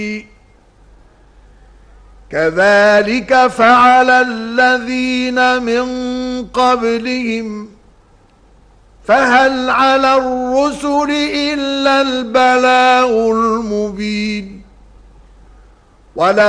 كذلك فعل الذين من قبلهم فهل على الرسل إلا البلاغ المبين.